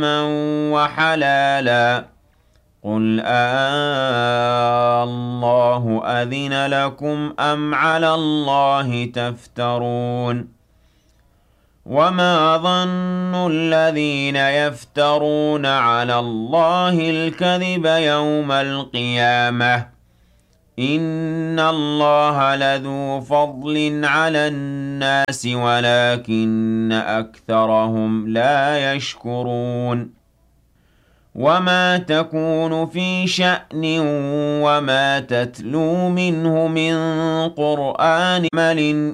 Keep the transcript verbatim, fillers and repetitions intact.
وحلالا قل آه الله أذن لكم أم على الله تفترون وما ظن الذين يفترون على الله الكذب يوم القيامة إن الله لذو فضل على الناس ولكن أكثرهم لا يشكرون وما تكون في شأن وما تتلو منه من قرآن مل